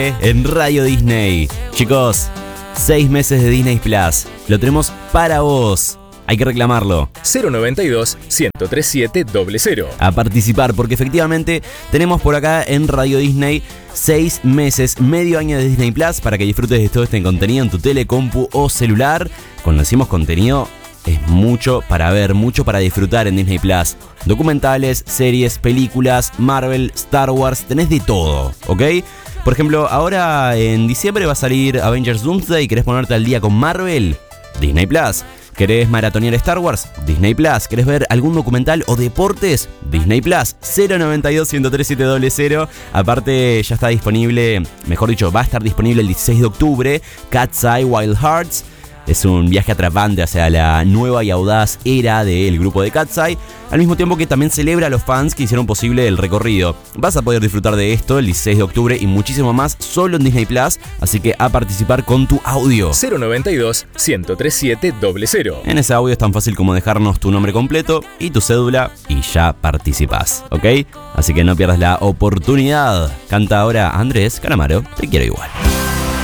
en Radio Disney. Chicos, 6 meses de Disney Plus. Lo tenemos para vos. Hay que reclamarlo. 092-103700. A participar, porque efectivamente tenemos por acá en Radio Disney 6 meses, medio año de Disney Plus para que disfrutes de todo este contenido en tu tele, compu o celular. Cuando decimos contenido, es mucho para ver, mucho para disfrutar en Disney Plus. Documentales, series, películas, Marvel, Star Wars, tenés de todo, ¿ok? Por ejemplo, ahora en diciembre va a salir Avengers Doomsday. ¿Querés ponerte al día con Marvel? Disney Plus. ¿Querés maratonear Star Wars? Disney Plus. ¿Querés ver algún documental o deportes? Disney Plus. 092-103-700. Aparte ya está disponible, mejor dicho, va a estar disponible el 16 de octubre, Cat's Eye Wild Hearts. Es un viaje atrapante hacia la nueva y audaz era del grupo de Cat's Eye, al mismo tiempo que también celebra a los fans que hicieron posible el recorrido. Vas a poder disfrutar de esto el 16 de octubre y muchísimo más solo en Disney Plus, así que a participar con tu audio. 092-103700. En ese audio es tan fácil como dejarnos tu nombre completo y tu cédula y ya participás, ¿ok? Así que no pierdas la oportunidad. Canta ahora Andrés Calamaro, Te quiero igual.